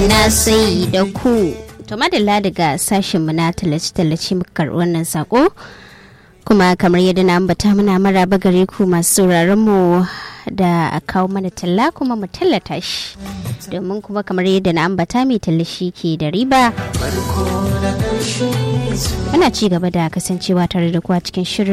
na sai da ku. To madalla daga sashenmu na tallace-tallace muka karɓi wannan sako. Kuma kamar yadda na ambata muna maraba gare ku masu sauraron mu da a kawo mana talla kuma mu tallata shi. Domin kuma kamar yadda na ambata mai tallashi ke da riba. Ana ci gaba da kasancewa tare da kuwa cikin shirin